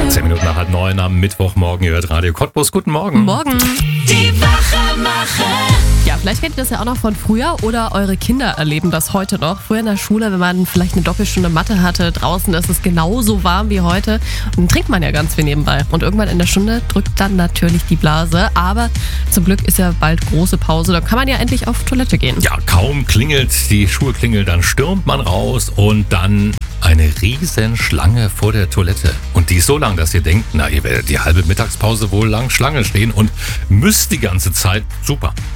10 Minuten nach 8:30 am Mittwochmorgen. Ihr hört Radio Cottbus. Guten Morgen. Morgen. Die Wachmacher. Ja, vielleicht kennt ihr das ja auch noch von früher oder eure Kinder erleben das heute noch. Früher in der Schule, wenn man vielleicht eine Doppelstunde Mathe hatte, draußen ist es genauso warm wie heute. Und dann trinkt man ja ganz viel nebenbei. Und irgendwann in der Stunde drückt dann natürlich die Blase. Aber zum Glück ist ja bald große Pause. Dann kann man ja endlich auf Toilette gehen. Ja, kaum klingelt die Schulklingel, dann stürmt man raus und dann eine riesen Schlange vor der Toilette. Und die ist so lang, dass ihr denkt, na, ihr werdet die halbe Mittagspause wohl lang Schlange stehen und müsst die ganze Zeit. Super.